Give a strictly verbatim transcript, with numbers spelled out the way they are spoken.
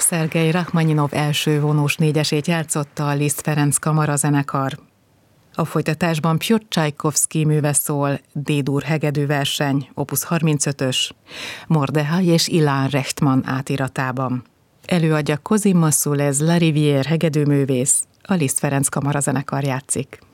Szergej Rachmaninov első vonós négyesét játszotta a Liszt Ferenc kamarazenekar. A folytatásban Pjotr Csajkovszky műve szól, D-dur hegedűverseny, opus harmincötös, Mordechai és Ilan Rechtman átiratában. Előadja Cosima Sulez La Rivière hegedűművész, a Liszt Ferenc kamarazenekar játszik.